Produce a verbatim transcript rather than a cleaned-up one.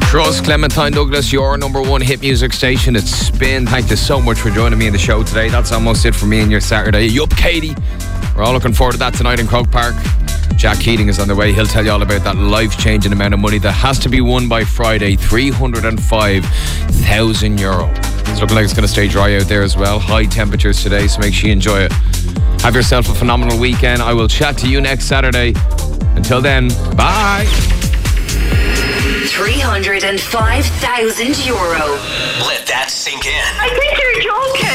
Trust Clementine Douglas, your number one hit music station. It's Spin. Thank you so much for joining me in the show today. That's almost it for me and your Saturday. Yup, Katie. We're all looking forward to that tonight in Croke Park. Jack Keating is on the way. He'll tell you all about that life-changing amount of money that has to be won by Friday. three hundred five thousand euro. It's looking like it's going to stay dry out there as well. High temperatures today, so make sure you enjoy it. Have yourself a phenomenal weekend. I will chat to you next Saturday. Until then, bye. three hundred five thousand euro. Let that sink in. I think you're joking.